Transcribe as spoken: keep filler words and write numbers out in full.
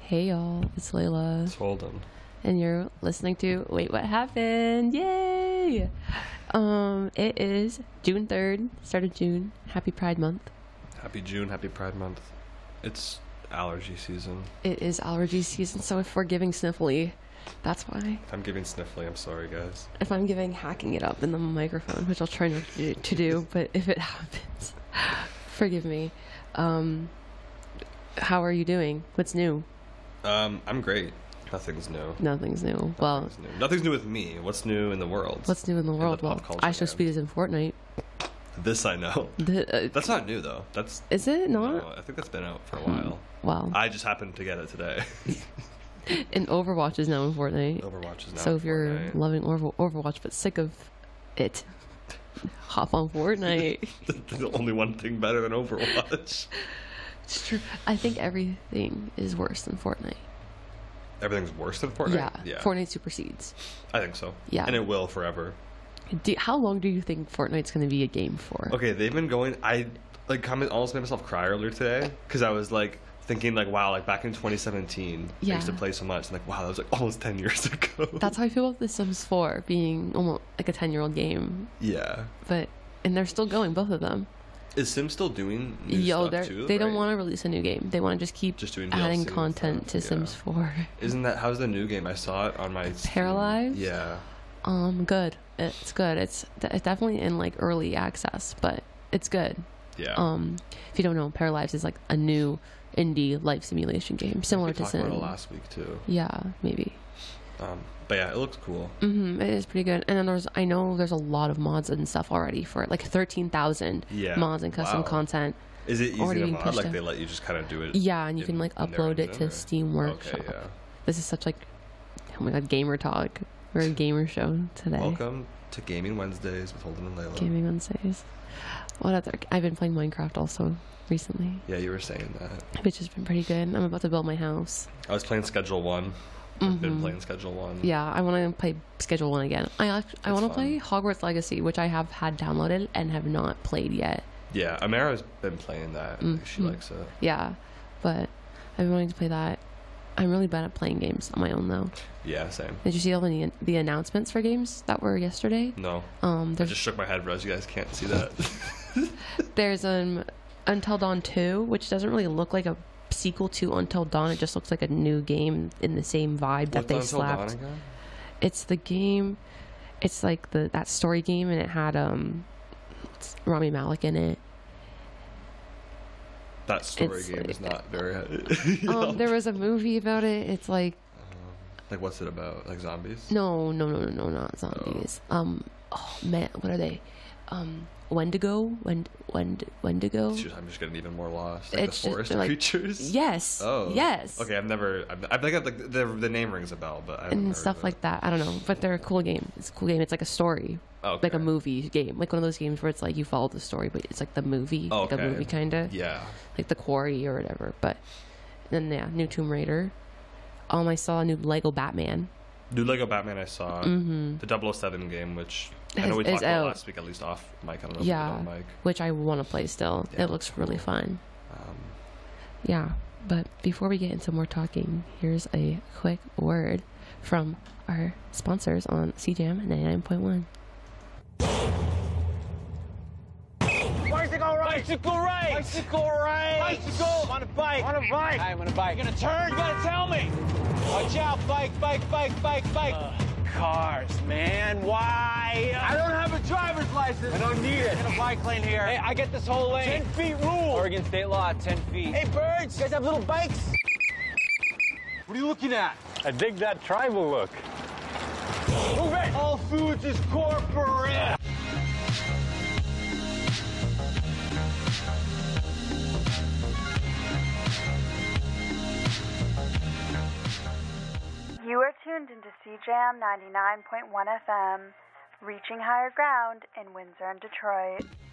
Hey y'all, it's Layla. It's Holden. And you're listening to Wait What Happened? Yay! Um, it is June third, start of June. Happy Pride Month. Happy June, happy Pride Month. It's allergy season. It is allergy season, so if we're giving sniffly, that's why. If I'm giving sniffly, I'm sorry, guys. If I'm giving hacking it up in the microphone, which I'll try not to to do, but if it happens, forgive me. Um, how are you doing? What's new? Um, I'm great. Nothing's new. Nothing's new. Nothing's well, new. Nothing's new with me. What's new in the world? What's new in the world? In the well, pop I Show land. Speed is in Fortnite. This I know. The, uh, That's not new though. That's is it not? No, I think that's been out for a while. Wow. I just happened to get it today. And Overwatch is now in Fortnite. Overwatch is now So in if you're Fortnite. loving Over- Overwatch but sick of it, hop on Fortnite. the only one thing better than Overwatch. It's true. I think everything is worse than Fortnite. Everything's worse than Fortnite? Yeah. Yeah. Fortnite supersedes. I think so. Yeah. And it will forever. Do, how long do you think Fortnite's going to be a game for? Okay, they've been going. I like comment, almost made myself cry earlier today because I was like thinking like, wow, like back in twenty seventeen, Yeah. I used to play so much. And like, wow, that was like almost ten years ago. That's how I feel about The Sims four being almost like a ten-year-old game. Yeah. But and they're still going, both of them. Is Sim still doing new Yo, stuff they're, too? they don't right? want to release a new game. They want to just keep Just doing adding D L C and content stuff, to yeah. Sims four. Isn't that how's the new game? I saw it on my Steam. Paralives? Yeah. Um, good. It's good. It's, it's definitely in like early access, but it's good. Yeah. Um, if you don't know, Paralives is like a new indie life simulation game, similar we to talked about Sim. it last week too. Yeah, maybe. Um, but yeah, it looks cool. Mm-hmm. It is pretty good. And then there's, I know there's a lot of mods and stuff already for it, like thirteen thousand Yeah. mods and custom Wow. content. Is it easy Already to being mod? pushed Like out. they let you just kind of do it? Yeah, and you in- can like in their upload it engine, to or- Steam Workshop. Okay, yeah. This is such like, oh my god, gamer talk. We're a gamer show today. Welcome to Gaming Wednesdays with Holden and Layla. Gaming Wednesdays. What other? I've been playing Minecraft also recently, Yeah, you were saying that. which has been pretty good. I'm about to build my house. I was playing Schedule One. I've been Mhm. playing Schedule One. Yeah, I want to play Schedule One again. I act- I It's want to fun. play Hogwarts Legacy, which I have had downloaded and have not played yet. Yeah, Amara's been playing that. I think She Mhm. likes it. Yeah, but I've been wanting to play that. I'm really bad at playing games on my own though. Yeah, same. Did you see all the the announcements for games that were yesterday? No, Um, I there's just shook my head, Rose. You guys can't see that. there's um Until Dawn two, which doesn't really look like a sequel to Until Dawn. It just looks like a new game in the same vibe that What's they Until Dawn slapped. again? It's the game. It's like the that story game, and it had um it's Rami Malek in it. That story It's game like- is not very. Um, there was a movie about it. It's like Like, what's it about? Like zombies? no, no, no, no, no, not zombies. Um, oh man, what are they? Um, Wendigo, Wend, Wend, Wendigo. It's just- I'm just getting even more lost. Like It's the just- forest they're like- creatures. Yes. Oh. Yes. Okay, I've never. I've, I think I've, like the the name rings a bell, but I haven't And heard stuff of like that. I don't know, but they're a cool game. It's a cool game. It's like a story, it. Okay. like a movie game, like one of those games where it's like you follow the story, but it's like the movie, like a Okay. movie kind of, Yeah. like The Quarry or whatever. But then yeah, new Tomb Raider. Um, I saw a new Lego Batman. New Lego Batman I saw. Mm-hmm. The double oh seven game, which I Is- know we is talked about out. last week, at least off mic. I don't know if Yeah. it was on mic. Which I want to play still. Yeah, it looks really cool. fun. Um, Yeah, but before we get into more talking, here's a quick word from our sponsors on C J M ninety-nine point one. Bicycle right! Bicycle right! Bicycle right! Bicycle! On a bike! On a bike! I'm on a bike. You're gonna turn? You gotta tell me! Watch out! Bike, bike, bike, bike, bike! Uh, cars, man. Why? I don't have a driver's license. I don't need it. In a bike lane here. Hey, I get this whole lane. Ten feet rule. Oregon state law, ten feet. Hey, birds! You guys have little bikes? What are you looking at? I dig that tribal look. Move it! All Foods is corporate! You are tuned into C J M ninety-nine point one F M, reaching higher ground in Windsor and Detroit.